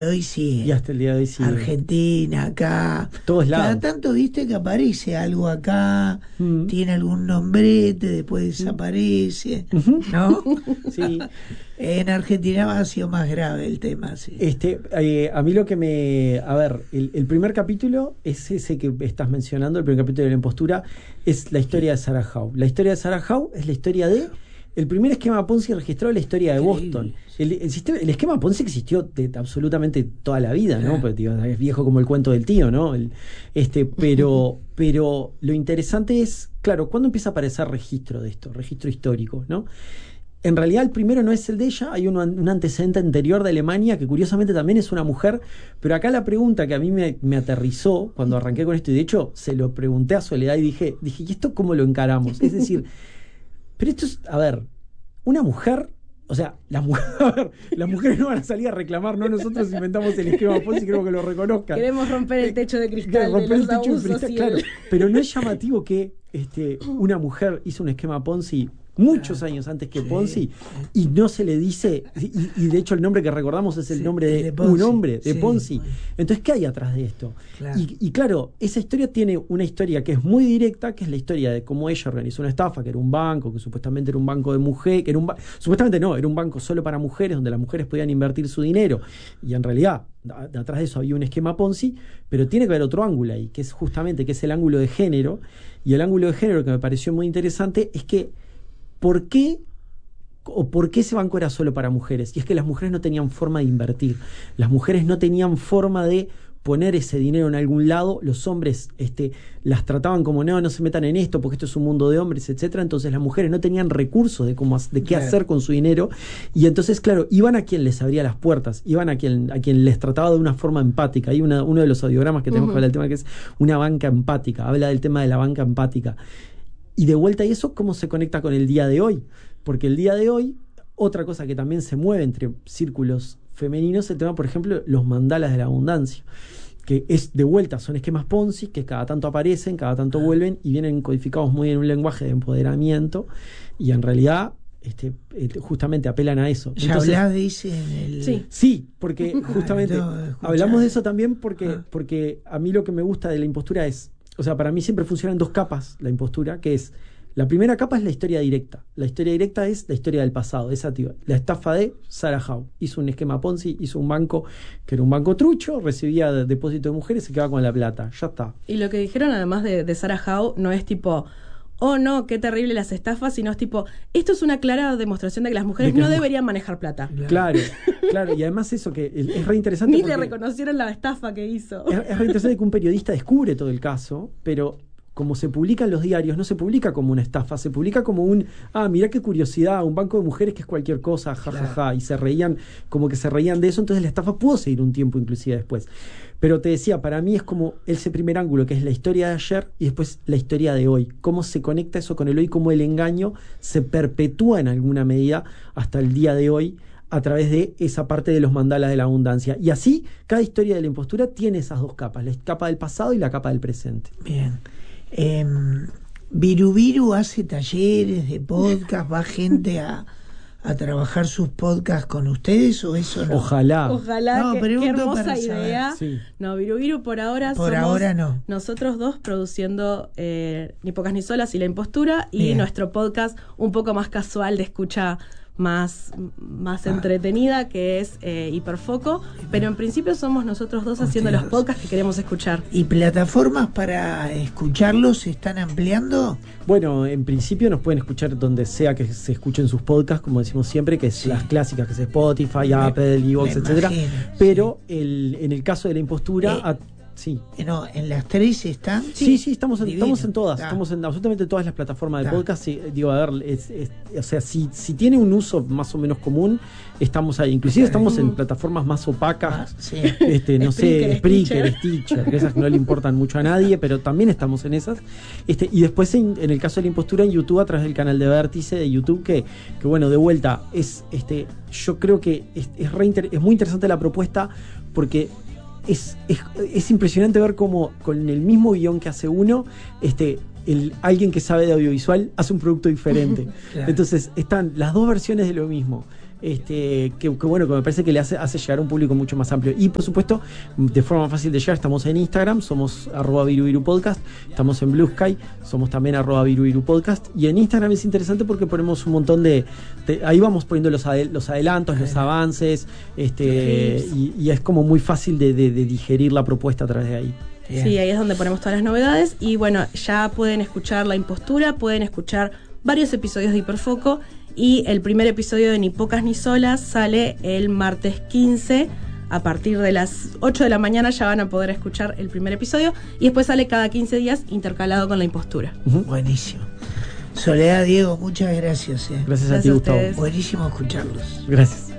Hoy sí. Y hasta el día de hoy sí. Argentina, acá. Todos lados. Cada tanto viste que aparece algo acá, tiene algún nombrete, después desaparece, ¿no? Sí. En Argentina ha sido más grave el tema, sí. A mí lo que me... A ver, el primer capítulo es ese que estás mencionando, el primer capítulo de la impostura, es la historia de Sarah Howe. La historia de Sarah Howe es la historia de... El primer esquema Ponzi registrado en la historia de Boston. El esquema Ponzi existió absolutamente toda la vida, ¿no? Pues, tío, es viejo como el cuento del tío, ¿no? Pero lo interesante es, claro, ¿cuándo empieza a aparecer registro de esto? Registro histórico, ¿no? En realidad el primero no es el de ella, hay un antecedente anterior de Alemania que curiosamente también es una mujer, pero acá la pregunta que a mí me aterrizó cuando arranqué con esto, y de hecho se lo pregunté a Soledad y dije, ¿y esto cómo lo encaramos? Es decir... Pero esto es, a ver, una mujer, o sea, las mujeres no van a salir a reclamar, no nosotros inventamos el esquema Ponzi, creo que lo reconozcan. Queremos romper el techo de cristal de los abusos. Claro, pero no es llamativo que una mujer hizo un esquema Ponzi muchos años antes que Ponzi y no se le dice, y de hecho el nombre que recordamos es el nombre de Ponzi, un hombre de Ponzi. Entonces, ¿qué hay atrás de esto? Claro. Y claro, esa historia tiene una historia que es muy directa, que es la historia de cómo ella organizó una estafa, que era un banco, que supuestamente era un banco de mujeres, que era supuestamente no, era un banco solo para mujeres, donde las mujeres podían invertir su dinero, y en realidad atrás de eso había un esquema Ponzi, pero tiene que haber otro ángulo ahí, que es justamente que es el ángulo de género, y el ángulo de género que me pareció muy interesante es que ¿por qué ese banco era solo para mujeres? Y es que las mujeres no tenían forma de invertir. Las mujeres no tenían forma de poner ese dinero en algún lado. Los hombres las trataban como no se metan en esto porque esto es un mundo de hombres, etcétera. Entonces las mujeres no tenían recursos de qué hacer con su dinero. Y entonces, claro, iban a quien les abría las puertas, iban a quien les trataba de una forma empática. Hay uno de los audiogramas que tenemos que hablar del tema, que es una banca empática. Habla del tema de la banca empática. Y de vuelta, ¿y eso cómo se conecta con el día de hoy? Porque el día de hoy, otra cosa que también se mueve entre círculos femeninos es el tema, por ejemplo, los mandalas de la abundancia, que es de vuelta, son esquemas Ponzi que cada tanto aparecen, cada tanto vuelven y vienen codificados muy en un lenguaje de empoderamiento y en realidad justamente apelan a eso. ¿Ya hablás de ese en el...? Sí, porque justamente hablamos de eso también porque a mí lo que me gusta de la impostura es, o sea, para mí siempre funciona en dos capas la impostura, que es, la primera capa es la historia directa. La historia directa es la historia del pasado, esa la estafa de Sarah Howe. Hizo un esquema Ponzi, hizo un banco que era un banco trucho, recibía depósito de mujeres y se quedaba con la plata. Ya está. Y lo que dijeron además de Sarah Howe no es tipo, oh no, qué terrible las estafas, sino es tipo, esto es una clara demostración de que las mujeres no deberían manejar plata. Claro, y además eso que es re interesante. Ni le reconocieron la estafa que hizo. Es re interesante que un periodista descubre todo el caso, pero como se publica en los diarios, no se publica como una estafa, se publica como mirá qué curiosidad, un banco de mujeres que es cualquier cosa, jajaja, y se reían de eso, entonces la estafa pudo seguir un tiempo inclusive después. Pero te decía, para mí es como ese primer ángulo, que es la historia de ayer y después la historia de hoy. Cómo se conecta eso con el hoy, cómo el engaño se perpetúa en alguna medida hasta el día de hoy a través de esa parte de los mandalas de la abundancia. Y así, cada historia de la impostura tiene esas dos capas, la capa del pasado y la capa del presente. Bien. Viru hace talleres de podcast, va gente a trabajar sus podcasts con ustedes, o eso no. Ojalá, no, qué hermosa idea. Sí. No, Viru por ahora no. Nosotros dos produciendo Ni Pocas Ni Solas y La Impostura, y nuestro podcast un poco más casual de escucha más entretenida, que es Hiperfoco, pero en principio somos nosotros dos haciendo los podcasts que queremos escuchar. ¿Y plataformas para escucharlos se están ampliando? Bueno, en principio nos pueden escuchar donde sea que se escuchen sus podcasts, como decimos siempre, que es las clásicas, que es Spotify, Apple, Evox, etcétera. Pero en el caso de la impostura... Sí. No, en las tres están. Sí, estamos en todas. Estamos en absolutamente todas las plataformas de podcast. Sí, digo, a ver, o sea, si tiene un uso más o menos común, estamos ahí. Inclusive estamos en plataformas más opacas. No sé, Spreaker, Stitcher, esas que no le importan mucho a nadie, pero también estamos en esas. Y después en el caso de la impostura, en YouTube, a través del canal de Vértice de YouTube, que bueno, de vuelta, yo creo que es muy interesante la propuesta, porque es impresionante ver cómo con el mismo guión que hace uno, alguien que sabe de audiovisual hace un producto diferente. Claro. Entonces están las dos versiones de lo mismo. que bueno, que me parece que le hace llegar a un público mucho más amplio. Y por supuesto, de forma fácil de llegar, estamos en Instagram, somos @virubirupodcast, estamos en Blue Sky, somos también @virubirupodcast, y en Instagram es interesante porque ponemos un montón ahí vamos poniendo los adelantos, los avances, y es como muy fácil de digerir la propuesta a través de ahí. Sí, ahí es donde ponemos todas las novedades, y bueno, ya pueden escuchar La Impostura, pueden escuchar varios episodios de Hiperfoco, y el primer episodio de Ni Pocas Ni Solas sale el martes 15, a partir de las 8 de la mañana ya van a poder escuchar el primer episodio, y después sale cada 15 días intercalado con La Impostura. Buenísimo. Soledad, Diego, muchas gracias. Gracias a ti, Gustavo. Buenísimo escucharlos. Gracias.